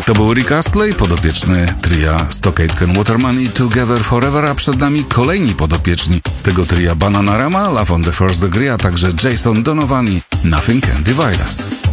To był Rick Astley, podopieczny tria Stock Aitken Waterman i Together Forever, a przed nami kolejni podopieczni tego tria Bananarama, Love on the First Degree, a także Jason Donovan i Nothing Can Divide Us.